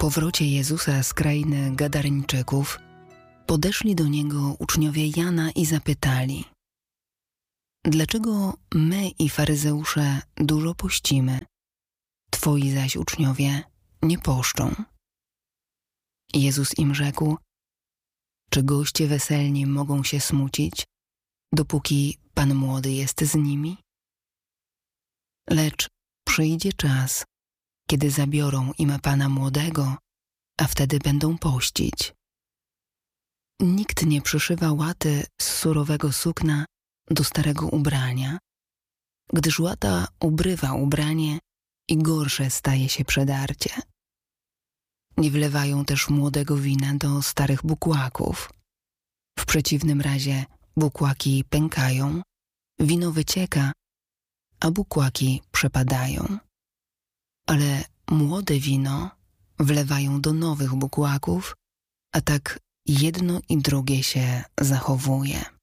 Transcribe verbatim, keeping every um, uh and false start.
powrocie Jezusa z krainy Gadareńczyków podeszli do Niego uczniowie Jana i zapytali: dlaczego my i faryzeusze dużo pościmy, Twoi zaś uczniowie nie poszczą? Jezus im rzekł: czy goście weselni mogą się smucić, dopóki Pan młody jest z nimi? Lecz przyjdzie czas, kiedy zabiorą im Pana młodego, a wtedy będą pościć. Nikt nie przyszywa łaty z surowego sukna do starego ubrania, gdyż łata ubrywa ubranie i gorsze staje się przedarcie. Nie wlewają też młodego wina do starych bukłaków. W przeciwnym razie bukłaki pękają, wino wycieka, a bukłaki przepadają. Ale młode wino wlewają do nowych bukłaków, a tak jedno i drugie się zachowuje.